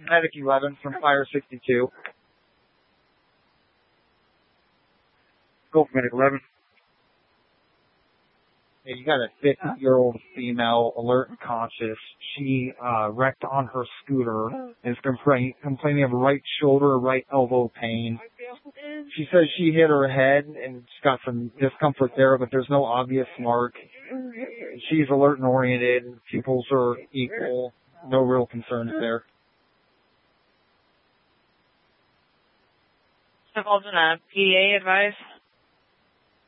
Medic 11 from Fire 62. Go for Medic 11. Yeah, you got a 50-year-old female, alert and conscious. She wrecked on her scooter and is complaining of right shoulder, right elbow pain. She says she hit her head and she's got some discomfort there, but there's no obvious mark. She's alert and oriented. Pupils are equal. No real concerns there. Involved in a PA advice.